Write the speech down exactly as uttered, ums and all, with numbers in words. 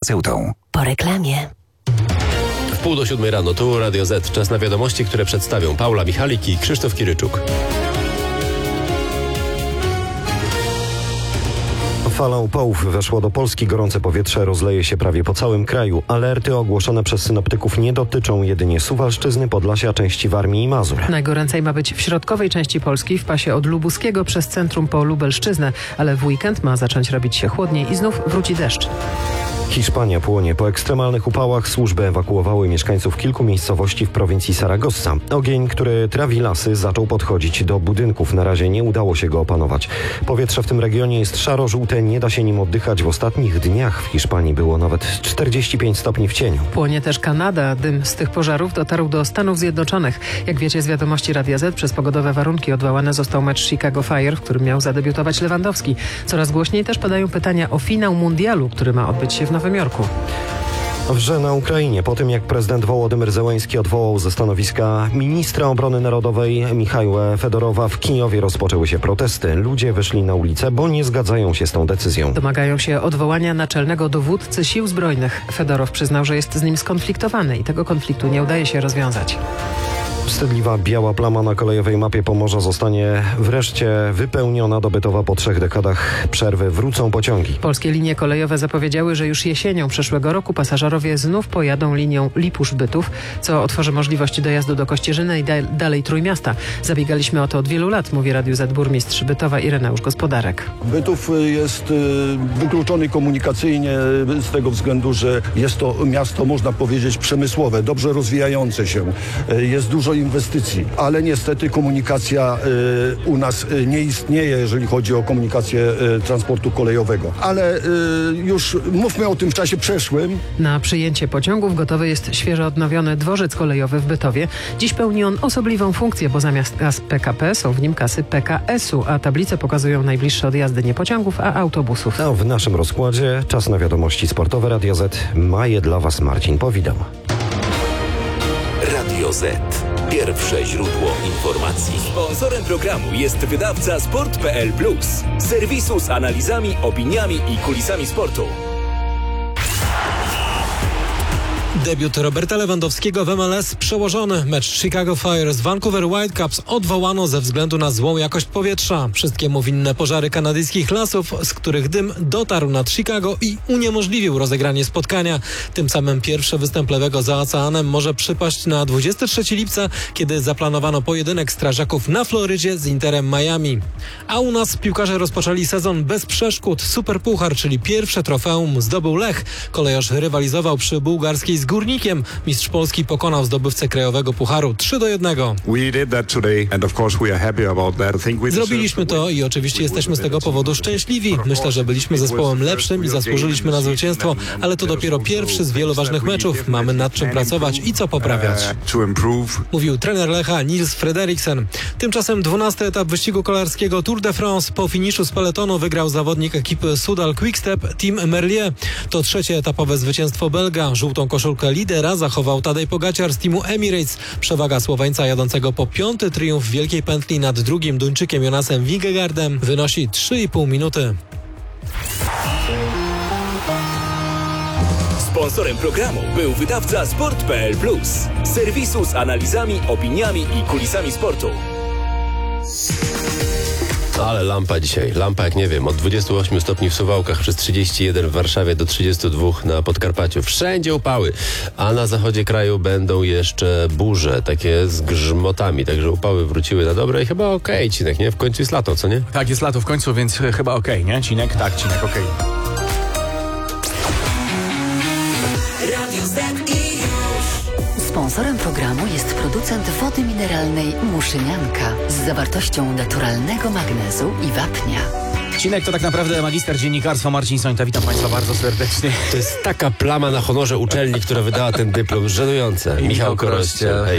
farmaceutą. Po reklamie. W pół do siódmej rano tu Radio Z. Czas na wiadomości, które przedstawią Paula Michalik i Krzysztof Kiryczuk. Fala upałów weszła do Polski. Gorące powietrze rozleje się prawie po całym kraju. Alerty ogłoszone przez synoptyków nie dotyczą jedynie Suwalszczyzny, Podlasia, części Warmii i Mazur. Najgoręcej ma być w środkowej części Polski, w pasie od Lubuskiego przez centrum po Lubelszczyznę, ale w weekend ma zacząć robić się chłodniej i znów wróci deszcz. Hiszpania płonie. Po ekstremalnych upałach służby ewakuowały mieszkańców kilku miejscowości w prowincji Saragossa. Ogień, który trawi lasy, zaczął podchodzić do budynków. Na razie nie udało się go opanować. Powietrze w tym regionie jest szaro-żółte, nie da się nim oddychać. W ostatnich dniach w Hiszpanii było nawet czterdzieści pięć stopni w cieniu. Płonie też Kanada. Dym z tych pożarów dotarł do Stanów Zjednoczonych. Jak wiecie z wiadomości Radia Z, przez pogodowe warunki odwołany został mecz Chicago Fire, w którym miał zadebiutować Lewandowski. Coraz głośniej też padają pytania o finał mundialu, który ma odbyć się w Nowym Jorku. Wrze na Ukrainie. Po tym, jak prezydent Wołodymyr Zełenski odwołał ze stanowiska ministra obrony narodowej Michajła Fedorowa, w Kijowie rozpoczęły się protesty. Ludzie wyszli na ulicę, bo nie zgadzają się z tą decyzją. Domagają się odwołania naczelnego dowódcy sił zbrojnych. Fedorow przyznał, że jest z nim skonfliktowany i tego konfliktu nie udaje się rozwiązać. Wstydliwa biała plama na kolejowej mapie Pomorza zostanie wreszcie wypełniona. Dobytowa po trzech dekadach przerwy wrócą pociągi. Polskie linie kolejowe zapowiedziały, że już jesienią przyszłego roku pasażerowie znów pojadą linią Lipusz-Bytów, co otworzy możliwość dojazdu do Kościerzyny i da- dalej Trójmiasta. Zabiegaliśmy o to od wielu lat, mówi Radiu Z burmistrz Bytowa Ireneusz Gospodarek. Bytów jest wykluczony komunikacyjnie z tego względu, że jest to miasto, można powiedzieć, przemysłowe, dobrze rozwijające się. Jest dużo inwestycji, ale niestety komunikacja y, u nas y, nie istnieje, jeżeli chodzi o komunikację y, transportu kolejowego. Ale y, już mówmy o tym w czasie przeszłym. Na przyjęcie pociągów gotowy jest świeżo odnowiony dworzec kolejowy w Bytowie. Dziś pełni on osobliwą funkcję, bo zamiast kas P K P są w nim kasy P K S-u, a tablice pokazują najbliższe odjazdy nie pociągów, a autobusów. A w naszym rozkładzie czas na wiadomości sportowe. Radio Z ma je dla Was Marcin Powidał. Radio Z. Pierwsze źródło informacji. Sponsorem programu jest wydawca sport kropka p l plus. Serwisu z analizami, opiniami i kulisami sportu. Debiut Roberta Lewandowskiego w M L S przełożony. Mecz Chicago Fire z Vancouver Whitecaps odwołano ze względu na złą jakość powietrza. Wszystkiemu winne pożary kanadyjskich lasów, z których dym dotarł nad Chicago i uniemożliwił rozegranie spotkania. Tym samym pierwszy występ lewego za oceanem może przypaść na dwudziestego trzeciego lipca, kiedy zaplanowano pojedynek strażaków na Florydzie z Interem Miami. A u nas piłkarze rozpoczęli sezon bez przeszkód. Superpuchar, czyli pierwsze trofeum, zdobył Lech. Kolejarz rywalizował przy bułgarskiej z Górnikiem. Mistrz Polski pokonał zdobywcę krajowego pucharu trzy do jednego. Zrobiliśmy to i oczywiście jesteśmy z tego powodu szczęśliwi. Myślę, że byliśmy zespołem lepszym i zasłużyliśmy na zwycięstwo, ale to dopiero pierwszy z wielu ważnych meczów. Mamy nad czym pracować i co poprawiać. Mówił trener Lecha Nils Frederiksen. Tymczasem dwunasty etap wyścigu kolarskiego Tour de France. Po finiszu z peletonu wygrał zawodnik ekipy Soudal Quickstep Tim Merlier. To trzecie etapowe zwycięstwo Belga. Żółtą koszulkę lidera zachował Tadej Pogacar z teamu Emirates. Przewaga Słoweńca jadącego po piąty triumf w wielkiej pętli nad drugim Duńczykiem Jonasem Vingegaardem wynosi trzy i pół minuty. Sponsorem programu był wydawca sport kropka p l plus. Serwisu z analizami, opiniami i kulisami sportu. Ale lampa dzisiaj, lampa jak nie wiem, od dwudziestu ośmiu stopni w Suwałkach, przez trzydzieści jeden w Warszawie do trzydziestu dwóch na Podkarpaciu. Wszędzie upały, a na zachodzie kraju będą jeszcze burze, takie z grzmotami, także upały wróciły na dobre i chyba okej, okay, Cinek, nie? W końcu jest lato, co nie? Tak, jest lato w końcu, więc chyba okej, okay, nie? Cinek? Tak, Cinek, okej. Okay. Sponsorem programu jest producent wody mineralnej Muszynianka z zawartością naturalnego magnezu i wapnia. Cinek to tak naprawdę magister dziennikarstwa Marcin Sońta. Witam Państwa bardzo serdecznie. To jest taka plama na honorze uczelni, która wydała ten dyplom. Żenujące. Michał Korościel.